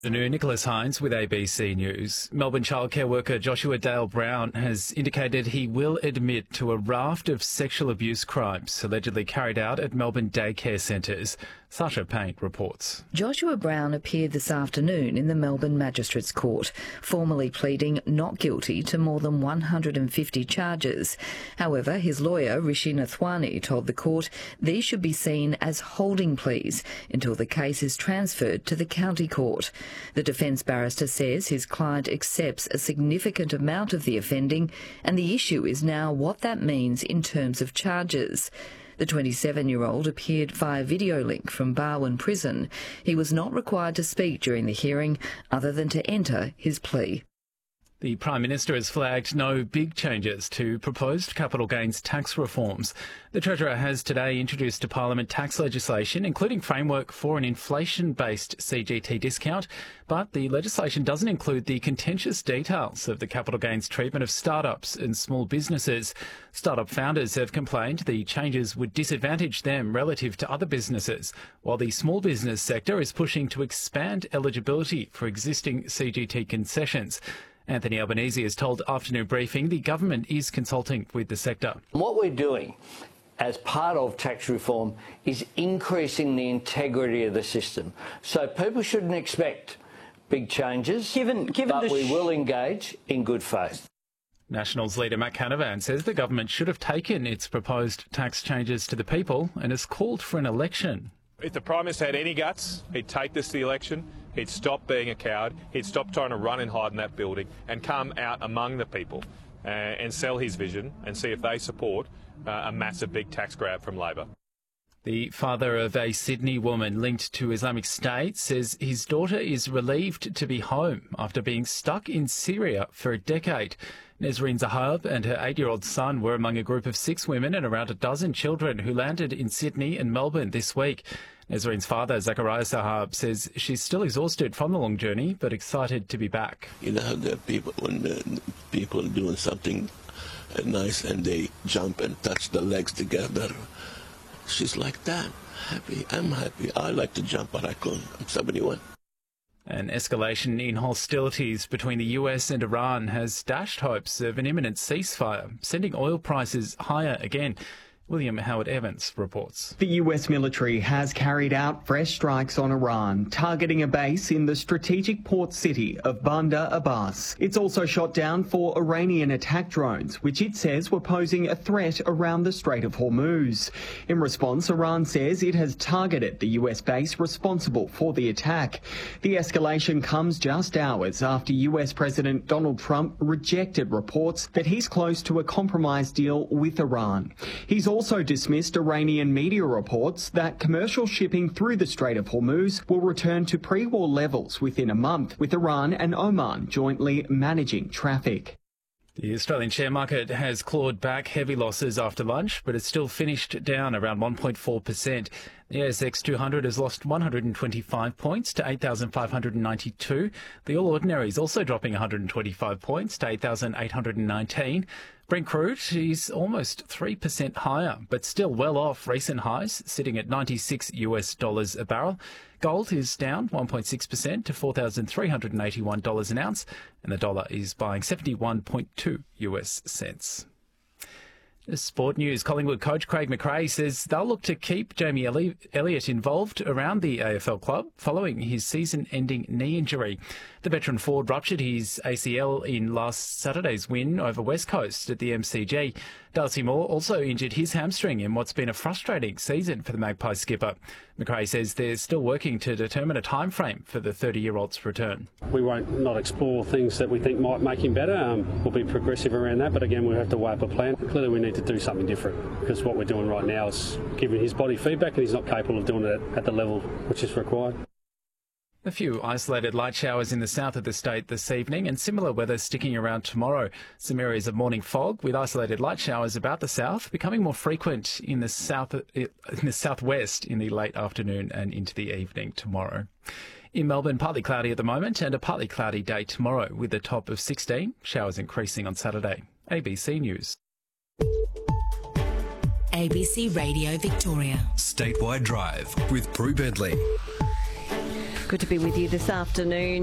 Nicholas Hines with ABC News. Melbourne childcare worker Joshua Dale Brown has indicated he will admit to a raft of sexual abuse crimes allegedly carried out at Melbourne daycare centres. Sasha Payne reports. Joshua Brown appeared this afternoon in the Melbourne Magistrates Court, formally pleading not guilty to more than 150 charges. However, his lawyer, Rishi Nathwani, told the court these should be seen as holding pleas until the case is transferred to the county court. The defence barrister says his client accepts a significant amount of the offending, and the issue is now what that means in terms of charges. The 27-year-old appeared via video link from Barwon Prison. He was not required to speak during the hearing other than to enter his plea. The Prime Minister has flagged no big changes to proposed capital gains tax reforms. The Treasurer has today introduced to Parliament tax legislation, including framework for an inflation-based CGT discount, but the legislation doesn't include the contentious details of the capital gains treatment of startups and small businesses. Startup founders have complained the changes would disadvantage them relative to other businesses, while the small business sector is pushing to expand eligibility for existing CGT concessions. Anthony Albanese has told Afternoon Briefing the government is consulting with the sector. What we're doing as part of tax reform is increasing the integrity of the system. So people shouldn't expect big changes, but we will engage in good faith. Nationals leader Matt Canavan says the government should have taken its proposed tax changes to the people and has called for an election. If the Prime Minister had any guts, he'd take this to the election, he'd stop being a coward, he'd stop trying to run and hide in that building and come out among the people and sell his vision and see if they support a massive big tax grab from Labor. The father of a Sydney woman linked to Islamic State says his daughter is relieved to be home after being stuck in Syria for a decade. Nesreen Zahab and her 8-year-old son were among a group of 6 women and around a dozen children who landed in Sydney and Melbourne this week. Nesreen's father, Zachariah Zahab, says she's still exhausted from the long journey but excited to be back. You know, the people, when the people are doing something nice and they jump and touch the legs together, she's like that, happy. I'm happy. I like to jump, but I couldn't. I'm 71. An escalation in hostilities between the US and Iran has dashed hopes of an imminent ceasefire, sending oil prices higher again. William Howard Evans reports. The US military has carried out fresh strikes on Iran, targeting a base in the strategic port city of Bandar Abbas. It's also shot down 4 Iranian attack drones, which it says were posing a threat around the Strait of Hormuz. In response, Iran says it has targeted the US base responsible for the attack. The escalation comes just hours after US President Donald Trump rejected reports that he's close to a compromise deal with Iran. He's also dismissed Iranian media reports that commercial shipping through the Strait of Hormuz will return to pre-war levels within a month, with Iran and Oman jointly managing traffic. The Australian share market has clawed back heavy losses after lunch, but it's still finished down around 1.4%. The ASX 200 has lost 125 points to 8,592. The All Ordinaries also dropping 125 points to 8,819. Brent crude is almost 3% higher, but still well off recent highs, sitting at $96 a barrel. Gold is down 1.6% to $4,381 an ounce, and the dollar is buying 71.2 US cents. Sport news. Collingwood coach Craig McRae says they'll look to keep Jamie Elliott involved around the AFL club following his season-ending knee injury. The veteran forward ruptured his ACL in last Saturday's win over West Coast at the MCG. Darcy Moore also injured his hamstring in what's been a frustrating season for the Magpies skipper. McRae says they're still working to determine a time frame for the 30-year-old's return. We won't not explore things that we think might make him better. We'll be progressive around that, but again, we'll have to weigh up a plan. Clearly, we need to do something different because what we're doing right now is giving his body feedback and he's not capable of doing it at the level which is required. A few isolated light showers in the south of the state this evening and similar weather sticking around tomorrow. Some areas of morning fog with isolated light showers about the south, becoming more frequent in the southwest in the late afternoon and into the evening tomorrow. In Melbourne, partly cloudy at the moment and a partly cloudy day tomorrow with a top of 16. Showers increasing on Saturday. ABC News. ABC Radio Victoria. Statewide Drive with Prue Bentley. Good to be with you this afternoon.